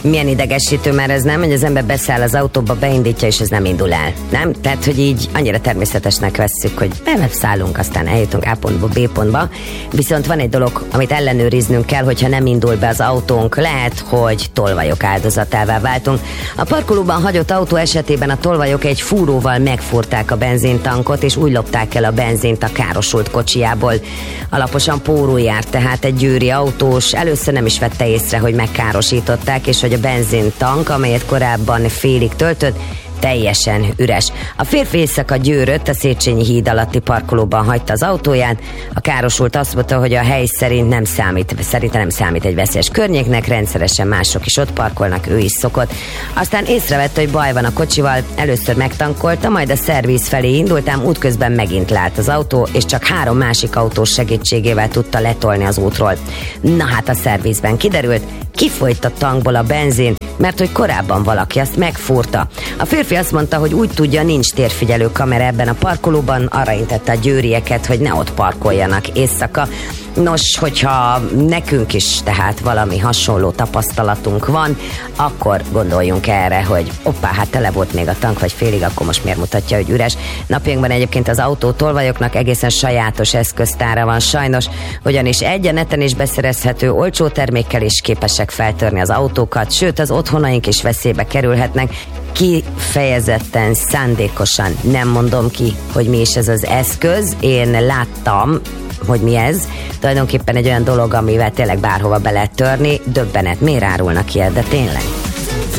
Milyen idegesítő már ez, nem? Hogy az ember beszáll az autóba, beindítja, és ez nem indul el. Nem? Tehát, hogy így annyira természetesnek vesszük, hogy beszállunk, aztán eljutunk A pontba, B pontba. Viszont van egy dolog, amit ellenőriznünk kell, hogyha nem indul be az autónk. Lehet, hogy tolvajok áldozatává váltunk. A parkolóban hagyott autó esetében a tolvajok egy fúróval megfúrták a benzintankot, és úgy lopták el a benzint a károsult kocsijából. Alaposan pórul járt tehát egy győri autós, először nem is vette észre, hogy megkárosították, és hogy a benzintank, amelyet korábban félig töltött, teljesen üres. A férfi éjszaka Győrött, a Széchenyi híd alatti parkolóban hagyta az autóját. A károsult azt mondta, hogy a hely szerint nem számít egy veszélyes környéknek, rendszeresen mások is ott parkolnak, ő is szokott. Aztán észrevette, hogy baj van a kocsival, először megtankolta, majd a szerviz felé indult, ám útközben megint lát az autó, és csak 3 másik autós segítségével tudta letolni az útról. Na hát a szervizben kiderült, kifolyt a tankból a benzin, mert hogy korábban valaki azt megfúrta. A férfi azt mondta, hogy úgy tudja, nincs térfigyelő kamera ebben a parkolóban, arra intette a győrieket, hogy ne ott parkoljanak éjszaka. Nos, hogyha nekünk is tehát valami hasonló tapasztalatunk van, akkor gondoljunk erre, hogy hoppá, hát tele volt még a tank, vagy félig, akkor most miért mutatja, hogy üres. Napjainkban egyébként az autótolvajoknak egészen sajátos eszköztára van sajnos, ugyanis a neten is beszerezhető olcsó termékkel is képesek feltörni az autókat, sőt az otthonaink is veszélybe kerülhetnek. Kifejezetten szándékosan nem mondom ki, hogy mi is ez az eszköz. Én láttam, hogy mi ez. Tulajdonképpen egy olyan dolog, amivel tényleg bárhova be lehet törni. Döbbenet, miért árulnak ilyet, de tényleg?